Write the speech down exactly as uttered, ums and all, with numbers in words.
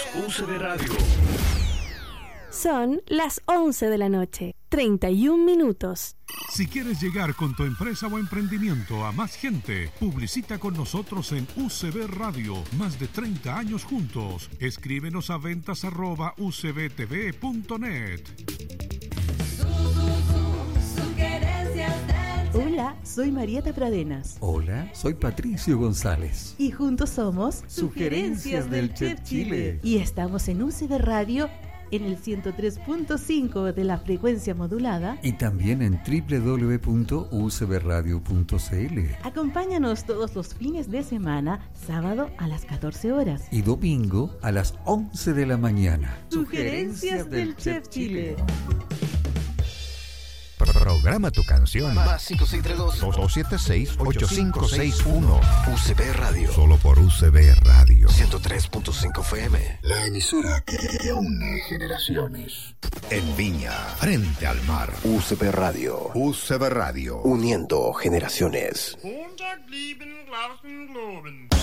U C B Radio. Son las once de la noche, treinta y un minutos. Si quieres llegar con tu empresa o emprendimiento a más gente, publicita con nosotros en U C B Radio. Más de treinta años juntos. Escríbenos a ventas arroba u c b t v punto net. Hola, soy Marieta Pradenas. Hola, soy Patricio González. Y juntos somos Sugerencias del Chef Chile. Y estamos en U C B Radio en el ciento tres punto cinco de la frecuencia modulada. Y también en doble u doble u doble u punto u c b radio punto c l. Acompáñanos todos los fines de semana, sábado a las catorce horas. Y domingo a las once de la mañana. Sugerencias del Chef Chile. Programa tu canción. Más cinco seis tres dos, dos siete seis, ocho cinco seis uno. U C B Radio. Solo por U C B Radio. ciento tres punto cinco F M. La emisora que une generaciones. En Viña, frente al mar. U C B Radio. U C B Radio. Uniendo generaciones.